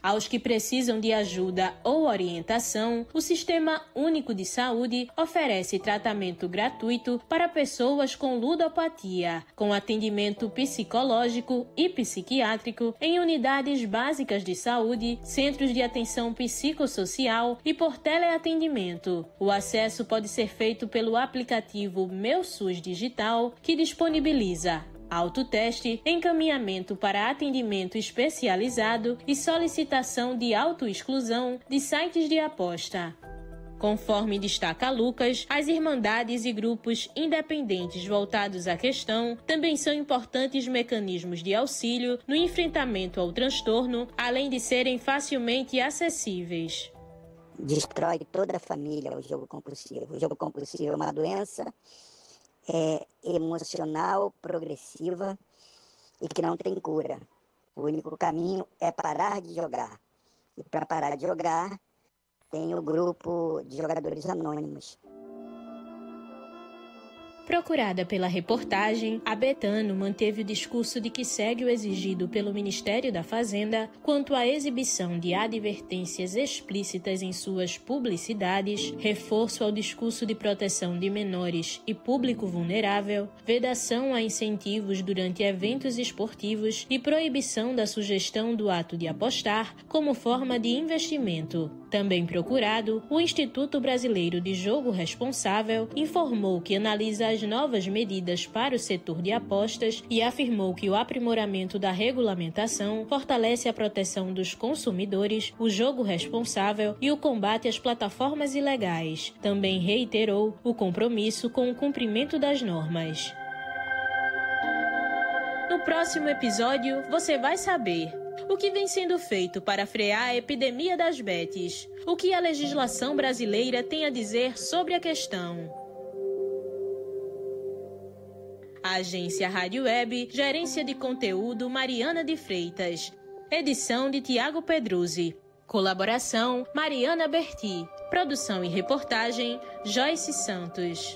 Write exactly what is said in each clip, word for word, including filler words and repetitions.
Aos que precisam de ajuda ou orientação, o Sistema Único de Saúde oferece tratamento gratuito para pessoas com ludopatia, com atendimento psicológico e psiquiátrico em unidades básicas de saúde, centros de atenção psicossocial e por teleatendimento. O acesso pode ser feito pelo aplicativo Meu SUS Digital, que disponibiliza autoteste, encaminhamento para atendimento especializado e solicitação de autoexclusão de sites de aposta. Conforme destaca Lucas, as irmandades e grupos independentes voltados à questão também são importantes mecanismos de auxílio no enfrentamento ao transtorno, além de serem facilmente acessíveis. Destrói toda a família o jogo compulsivo. O jogo compulsivo é uma doença é, emocional, progressiva e que não tem cura. O único caminho é parar de jogar. E para parar de jogar, tem o grupo de jogadores anônimos. Procurada pela reportagem, a Betano manteve o discurso de que segue o exigido pelo Ministério da Fazenda quanto à exibição de advertências explícitas em suas publicidades, reforço ao discurso de proteção de menores e público vulnerável, vedação a incentivos durante eventos esportivos e proibição da sugestão do ato de apostar como forma de investimento. Também procurado, o Instituto Brasileiro de Jogo Responsável informou que analisa as novas medidas para o setor de apostas e afirmou que o aprimoramento da regulamentação fortalece a proteção dos consumidores, o jogo responsável e o combate às plataformas ilegais. Também reiterou o compromisso com o cumprimento das normas. No próximo episódio, você vai saber o que vem sendo feito para frear a epidemia das bets, o que a legislação brasileira tem a dizer sobre a questão. A Agência Rádio Web, Gerência de Conteúdo Mariana de Freitas. Edição de Tiago Pedruzzi. Colaboração Mariana Berti. Produção e reportagem Joyce Santos.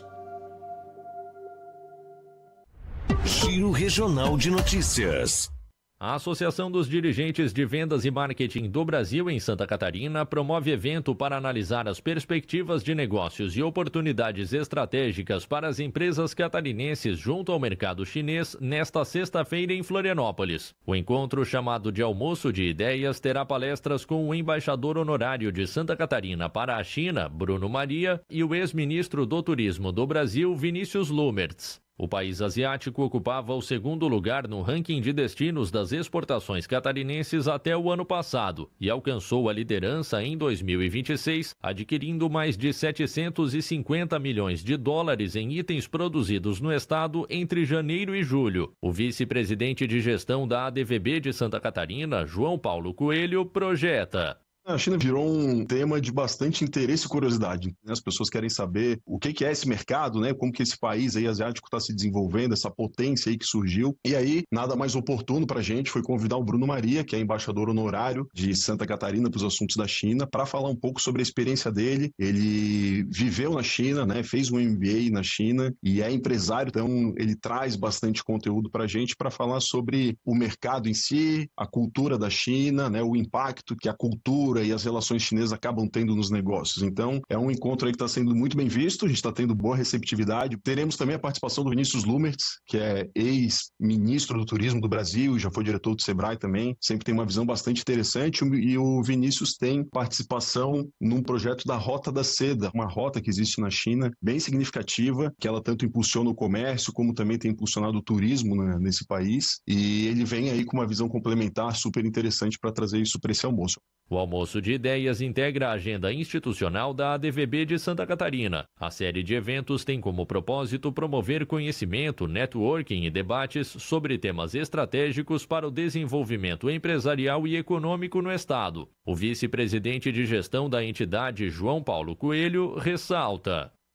Giro Regional de Notícias. A Associação dos Dirigentes de Vendas e Marketing do Brasil em Santa Catarina promove evento para analisar as perspectivas de negócios e oportunidades estratégicas para as empresas catarinenses junto ao mercado chinês nesta sexta-feira em Florianópolis. O encontro, chamado de Almoço de Ideias, terá palestras com o embaixador honorário de Santa Catarina para a China, Bruno Maria, e o ex-ministro do Turismo do Brasil, Vinícius Lumertz. O país asiático ocupava o segundo lugar no ranking de destinos das exportações catarinenses até o ano passado e alcançou a liderança em dois mil e vinte e seis, adquirindo mais de setecentos e cinquenta milhões de dólares em itens produzidos no estado entre janeiro e julho. O vice-presidente de gestão da A D V B de Santa Catarina, João Paulo Coelho, projeta: A China virou um tema de bastante interesse e curiosidade. As pessoas querem saber o que é esse mercado, né? Como que esse país aí asiático está se desenvolvendo, essa potência aí que surgiu. E aí, nada mais oportuno para a gente foi convidar o Bruno Maria, que é embaixador honorário de Santa Catarina para os assuntos da China, para falar um pouco sobre a experiência dele. Ele viveu na China, né? Fez um M B A na China e é empresário, então ele traz bastante conteúdo para a gente para falar sobre o mercado em si, a cultura da China, né? O impacto que a cultura e as relações chinesas acabam tendo nos negócios. Então, é um encontro aí que está sendo muito bem visto, a gente está tendo boa receptividade. Teremos também a participação do Vinícius Lumertz, que é ex-ministro do Turismo do Brasil, já foi diretor do Sebrae também, sempre tem uma visão bastante interessante, e o Vinícius tem participação num projeto da Rota da Seda, uma rota que existe na China, bem significativa, que ela tanto impulsiona o comércio, como também tem impulsionado o turismo, né, nesse país, e ele vem aí com uma visão complementar super interessante para trazer isso para esse almoço. O Almoço de Ideias integra a agenda institucional da A D V B de Santa Catarina. A série de eventos tem como propósito promover conhecimento, networking e debates sobre temas estratégicos para o desenvolvimento empresarial e econômico no Estado. O vice-presidente de gestão da entidade, João Paulo Coelho, ressalta: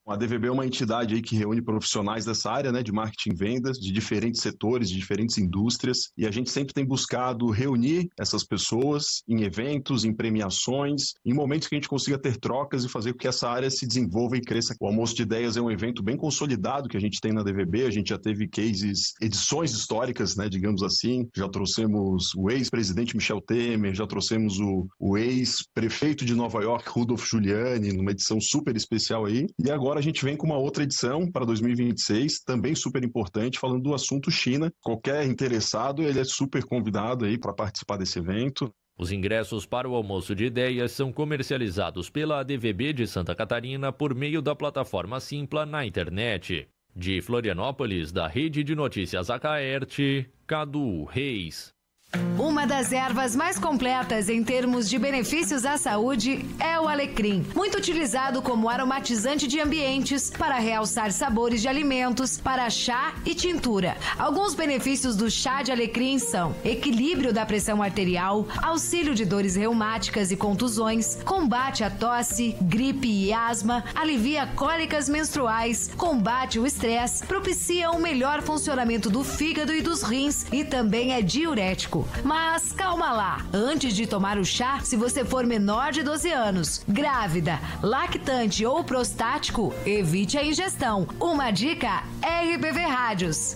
A D V B é uma entidade aí que reúne profissionais dessa área, né, de marketing e vendas, de diferentes setores, de diferentes indústrias, e a gente sempre tem buscado reunir essas pessoas em eventos, em premiações, em momentos que a gente consiga ter trocas e fazer com que essa área se desenvolva e cresça. O Almoço de Ideias é um evento bem consolidado que a gente tem na D V B, a gente já teve cases, edições históricas, né, digamos assim, já trouxemos o ex-presidente Michel Temer, já trouxemos o, o ex-prefeito de Nova York, Rudolph Giuliani, numa edição super especial aí, e agora a gente vem com uma outra edição para dois mil e vinte e seis, também super importante, falando do assunto China. Qualquer interessado, ele é super convidado aí para participar desse evento. Os ingressos para o Almoço de Ideias são comercializados pela A D V B de Santa Catarina por meio da plataforma Simpla na internet. De Florianópolis, da Rede de Notícias Acaerte, Cadu Reis. Uma das ervas mais completas em termos de benefícios à saúde é o alecrim, muito utilizado como aromatizante de ambientes, para realçar sabores de alimentos, para chá e tintura. Alguns benefícios do chá de alecrim são equilíbrio da pressão arterial, auxílio de dores reumáticas e contusões, combate à tosse, gripe e asma, alivia cólicas menstruais, combate o estresse, propicia um melhor funcionamento do fígado e dos rins e também é diurético. Mas calma lá, antes de tomar o chá, se você for menor de doze anos, grávida, lactante ou prostático, evite a ingestão. Uma dica R B V Rádios.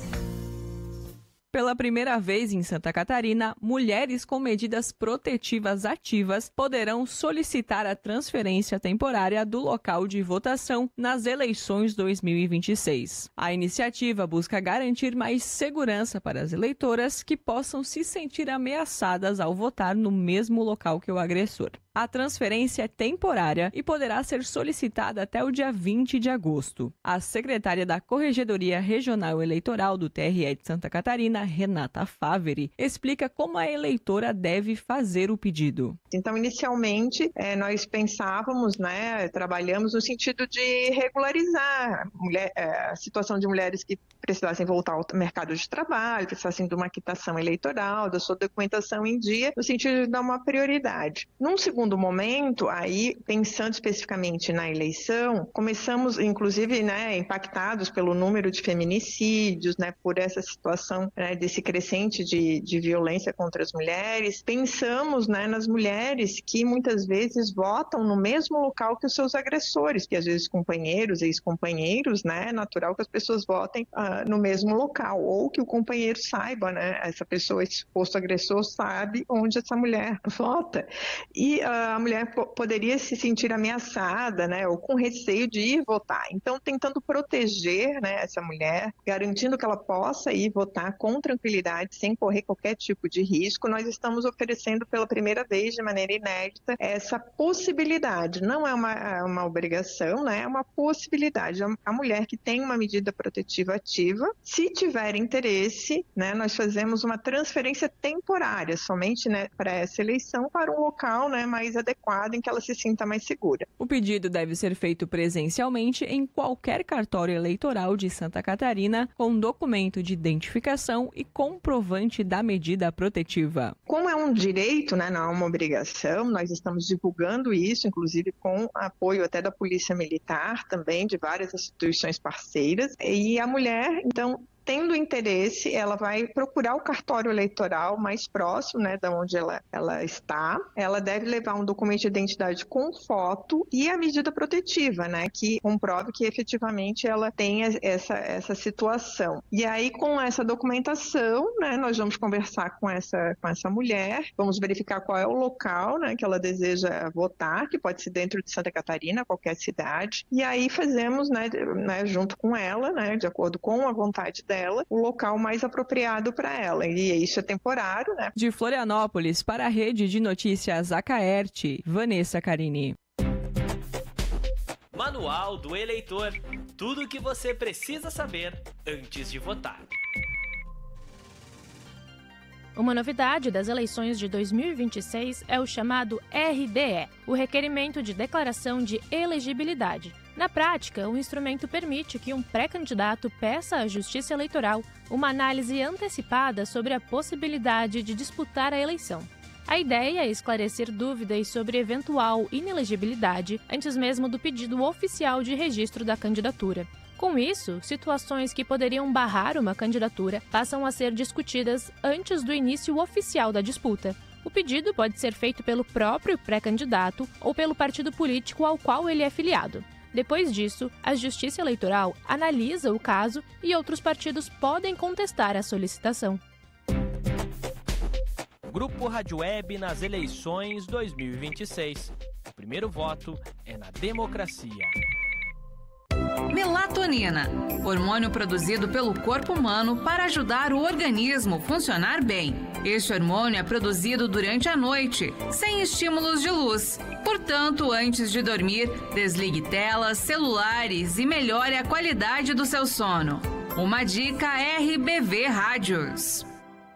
Pela primeira vez em Santa Catarina, mulheres com medidas protetivas ativas poderão solicitar a transferência temporária do local de votação nas eleições dois mil e vinte e seis. A iniciativa busca garantir mais segurança para as eleitoras que possam se sentir ameaçadas ao votar no mesmo local que o agressor. A transferência é temporária e poderá ser solicitada até o dia vinte de agosto. A secretária da Corregedoria Regional Eleitoral do T R E de Santa Catarina, Renata Faveri, explica como a eleitora deve fazer o pedido. Então, inicialmente, é, nós pensávamos, né, trabalhamos no sentido de regularizar mulher, é, a situação de mulheres que precisassem voltar ao mercado de trabalho, precisassem de uma quitação eleitoral, da sua documentação em dia, no sentido de dar uma prioridade. Num segundo momento, aí, pensando especificamente na eleição, começamos, inclusive, né, impactados pelo número de feminicídios, né, por essa situação, né, desse crescente de, de violência contra as mulheres, pensamos, né, nas mulheres que muitas vezes votam no mesmo local que os seus agressores, que às vezes companheiros, ex-companheiros, né, é natural que as pessoas votem uh, no mesmo local, ou que o companheiro saiba, né, essa pessoa, esse suposto agressor, sabe onde essa mulher vota. E uh, a mulher po- poderia se sentir ameaçada, né, ou com receio de ir votar. Então, tentando proteger, né, essa mulher, garantindo que ela possa ir votar com tranquilidade, sem correr qualquer tipo de risco, nós estamos oferecendo pela primeira vez, de maneira inédita, essa possibilidade. Não é uma, uma obrigação, né, é uma possibilidade. A mulher que tem uma medida protetiva ativa, se tiver interesse, né, nós fazemos uma transferência temporária, somente, né, para essa eleição, para um local, né, mais adequado em que ela se sinta mais segura. O pedido deve ser feito presencialmente em qualquer cartório eleitoral de Santa Catarina com documento de identificação e comprovante da medida protetiva. Como é um direito, né, não é uma obrigação, nós estamos divulgando isso, inclusive com apoio até da Polícia Militar, também de várias instituições parceiras, e a mulher, então, tendo interesse, ela vai procurar o cartório eleitoral mais próximo, né, da onde ela, ela está. Ela deve levar um documento de identidade com foto e a medida protetiva, né, que comprove que efetivamente ela tem essa, essa situação. E aí, com essa documentação, né, nós vamos conversar com essa, com essa mulher, vamos verificar qual é o local, né, que ela deseja votar, que pode ser dentro de Santa Catarina, qualquer cidade. E aí fazemos, né, né, junto com ela, né, de acordo com a vontade dela, Dela, o local mais apropriado para ela. E isso é temporário, né? De Florianópolis, para a Rede de Notícias Acaerte, Vanessa Carini. Manual do Eleitor. Tudo o que você precisa saber antes de votar. Uma novidade das eleições de dois mil e vinte e seis é o chamado R D E, o Requerimento de Declaração de Elegibilidade. Na prática, o instrumento permite que um pré-candidato peça à Justiça Eleitoral uma análise antecipada sobre a possibilidade de disputar a eleição. A ideia é esclarecer dúvidas sobre eventual inelegibilidade antes mesmo do pedido oficial de registro da candidatura. Com isso, situações que poderiam barrar uma candidatura passam a ser discutidas antes do início oficial da disputa. O pedido pode ser feito pelo próprio pré-candidato ou pelo partido político ao qual ele é filiado. Depois disso, a Justiça Eleitoral analisa o caso e outros partidos podem contestar a solicitação. Grupo Rádio Web nas eleições dois mil e vinte e seis. O primeiro voto é na democracia. Melatonina, hormônio produzido pelo corpo humano para ajudar o organismo a funcionar bem. Este hormônio é produzido durante a noite, sem estímulos de luz. Portanto, antes de dormir, desligue telas, celulares e melhore a qualidade do seu sono. Uma dica R B V Rádios.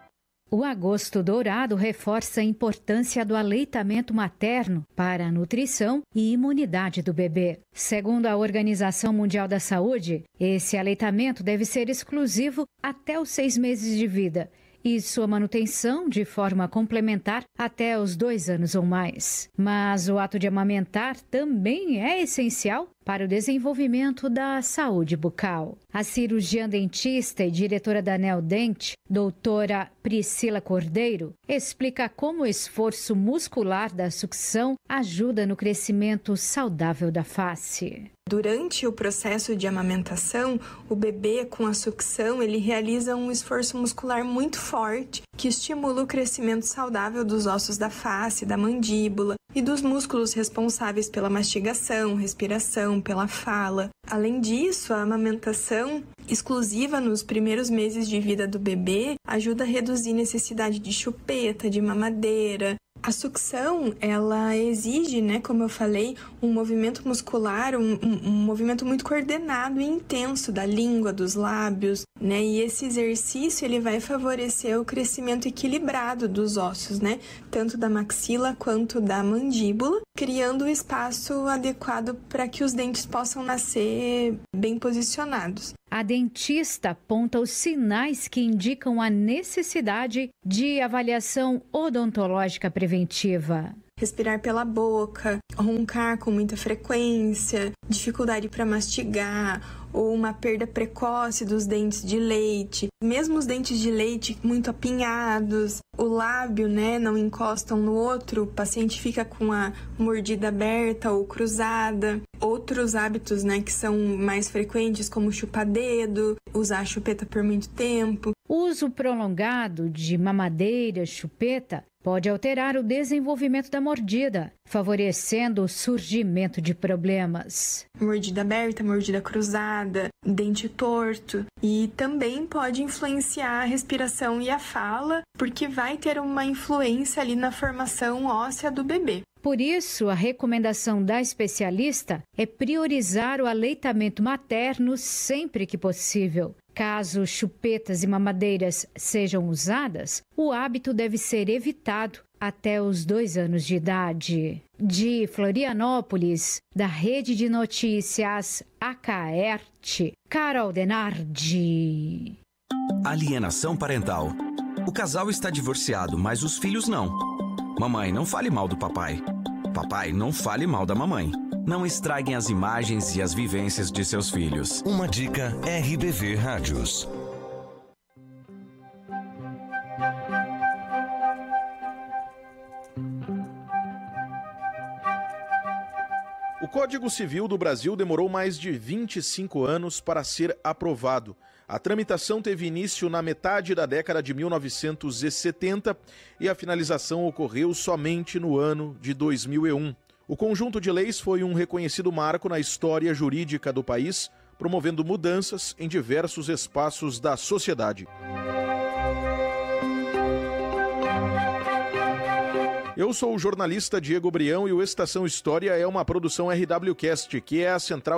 O Agosto Dourado reforça a importância do aleitamento materno para a nutrição e imunidade do bebê. Segundo a Organização Mundial da Saúde, esse aleitamento deve ser exclusivo até os seis meses de vida e sua manutenção de forma complementar até os dois anos ou mais. Mas o ato de amamentar também é essencial para o desenvolvimento da saúde bucal. A cirurgiã dentista e diretora da Neodent, doutora Priscila Cordeiro, explica como o esforço muscular da sucção ajuda no crescimento saudável da face. Durante o processo de amamentação, o bebê com a sucção, ele realiza um esforço muscular muito forte que estimula o crescimento saudável dos ossos da face, da mandíbula e dos músculos responsáveis pela mastigação, respiração, pela fala. Além disso, a amamentação exclusiva nos primeiros meses de vida do bebê ajuda a reduzir necessidade de chupeta, de mamadeira. A sucção, ela exige, né, como eu falei, um movimento muscular, um, um, um movimento muito coordenado e intenso da língua, dos lábios, né, e esse exercício, ele vai favorecer o crescimento equilibrado dos ossos, né, tanto da maxila quanto da mandíbula, criando o espaço adequado para que os dentes possam nascer bem posicionados. A dentista aponta os sinais que indicam a necessidade de avaliação odontológica preventiva. Respirar pela boca, roncar com muita frequência, dificuldade para mastigar ou uma perda precoce dos dentes de leite. Mesmo os dentes de leite muito apinhados, o lábio, né, não encostam no outro, o paciente fica com a mordida aberta ou cruzada. Outros hábitos, né, que são mais frequentes, como chupar dedo, usar a chupeta por muito tempo. O uso prolongado de mamadeira, chupeta, pode alterar o desenvolvimento da mordida, favorecendo o surgimento de problemas. Mordida aberta, mordida cruzada, dente torto. E também pode influenciar a respiração e a fala, porque vai ter uma influência ali na formação óssea do bebê. Por isso, a recomendação da especialista é priorizar o aleitamento materno sempre que possível. Caso chupetas e mamadeiras sejam usadas, o hábito deve ser evitado até os dois anos de idade. De Florianópolis, da Rede de Notícias Acaerte, Carol Denardi. Alienação parental. O casal está divorciado, mas os filhos não. Mamãe, não fale mal do papai. Papai, não fale mal da mamãe. Não estraguem as imagens e as vivências de seus filhos. Uma dica R B V Rádios. O Código Civil do Brasil demorou mais de vinte e cinco anos para ser aprovado. A tramitação teve início na metade da década de mil novecentos e setenta e a finalização ocorreu somente no ano de dois mil e um. O conjunto de leis foi um reconhecido marco na história jurídica do país, promovendo mudanças em diversos espaços da sociedade. Eu sou o jornalista Diego Brião e o Estação História é uma produção R W Cast, que é a central